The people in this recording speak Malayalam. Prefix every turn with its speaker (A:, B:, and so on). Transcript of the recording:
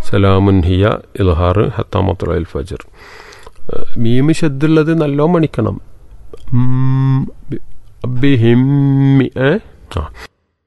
A: സലാമുൻ ഹിയ ഇൽഹാർ ഹത്താ മത്ലഇൽ ഫജ്ർ. മീമ് ഷദ്ദുള്ളത് നല്ലോണം മണിക്കണം. ബിഹിമ്മി